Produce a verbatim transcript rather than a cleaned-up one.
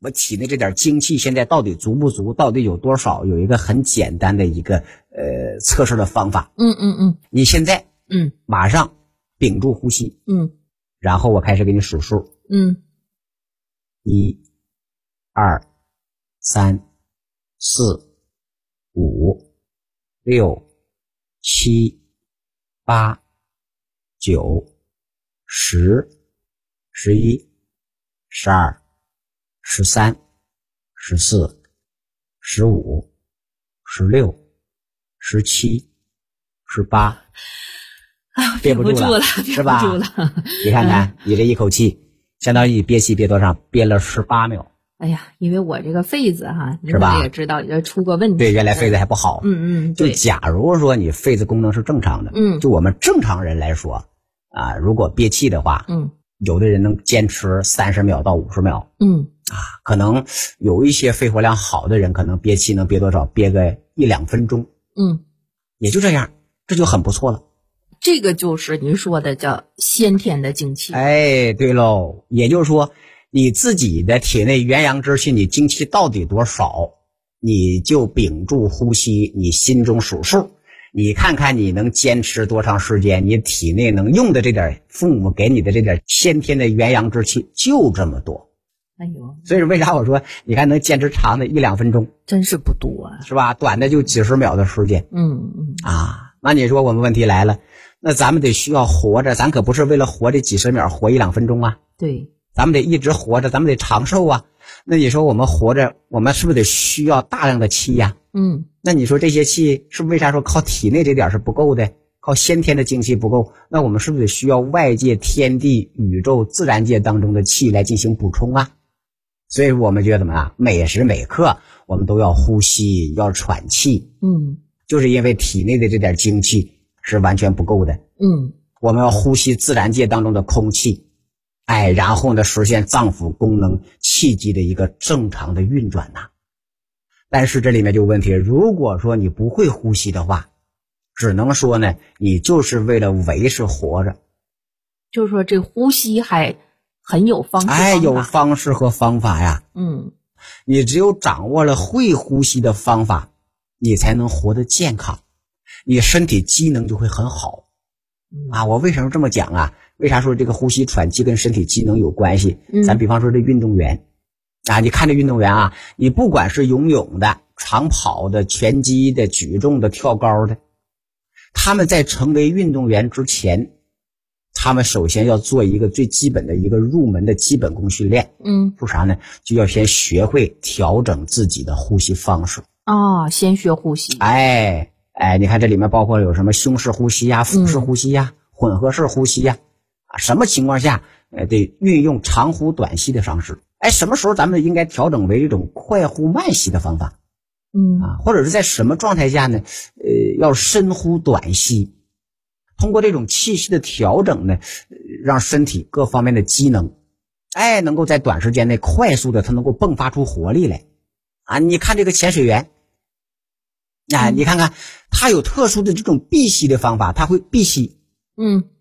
我体内这点精气现在到底足不足，到底有多少，有一个很简单的一个呃测试的方法。 嗯嗯嗯， 你现在嗯马上屏住呼吸， 嗯， 然后我开始给你数数， 嗯， 一、二、三、四、五、六、七、八、九、十、十一、十二、十三、十四、十五、十六、十七、十八， 啊， 憋不住了， 憋不住了， 是吧？ 憋不住了。 你看看，你这一口气，相当于你憋气憋多长？憋了十八秒。 哎呀，因为我这个肺子哈， 是吧？ 你也知道，也出过问题。 对，原来肺子还不好。 嗯嗯， 就假如说你肺子功能是正常的， 嗯， 就我们正常人来说啊，如果憋气的话， 嗯， 有的人能坚持三十秒到五十秒， 嗯啊，可能有一些肺活量好的人，可能憋气能憋多少？憋个一两分钟， 嗯， 也就这样，这就很不错了。 这个就是您说的叫先天的精气。 哎，对喽，也就是说，你自己的体内元阳之气，你精气到底多少，你就屏住呼吸，你心中数数，你看看你能坚持多长时间，你体内能用的这点父母给你的这点先天的元阳之气就这么多。 哎呦， 所以为啥我说你看能坚持长的一两分钟， 真是不多啊， 是吧？短的就几十秒的时间。 嗯嗯啊，那你说我们问题来了，那咱们得需要活着，咱可不是为了活这几十秒，活一两分钟啊。 对， 咱们得一直活着，咱们得长寿啊。那你说我们活着，我们是不是得需要大量的气呀？ 嗯， 那你说这些气是不是为啥说靠体内这点是不够的，靠先天的精气不够？那我们是不是得需要外界天地宇宙自然界当中的气来进行补充啊？所以我们觉得什么啊？每时每刻我们都要呼吸，要喘气。 嗯， 就是因为体内的这点精气是完全不够的。 嗯， 我们要呼吸自然界当中的空气，哎，然后呢实现脏腑功能气机的一个正常的运转呐。但是这里面就有问题，如果说你不会呼吸的话，只能说呢，你就是为了维持活着。 就是说这呼吸还很有方式方法。 哎，有方式和方法呀。 嗯， 你只有掌握了会呼吸的方法，你才能活得健康，你身体机能就会很好。啊，我为什么这么讲啊？为啥说这个呼吸喘气跟身体机能有关系？ 嗯， 咱比方说这运动员啊，你看这运动员啊，你不管是游泳的、长跑的、拳击的、举重的、跳高的，他们在成为运动员之前，他们首先要做一个最基本的一个入门的基本功训练。 嗯， 说啥呢？就要先学会调整自己的呼吸方式。 啊，先学呼吸。 哎哎，你看这里面包括有什么胸式呼吸呀、腹式呼吸呀、嗯、混合式呼吸呀，啊，什么情况下呃得运用长呼短吸的方式？哎，什么时候咱们应该调整为这种快呼慢吸的方法？ 嗯啊，或者是在什么状态下呢？呃，要深呼短吸。通过这种气息的调整呢，让身体各方面的机能，哎，能够在短时间内快速的，它能够迸发出活力来。啊，你看这个潜水员，啊，你看看他有特殊的这种闭吸的方法，他会闭吸， 嗯，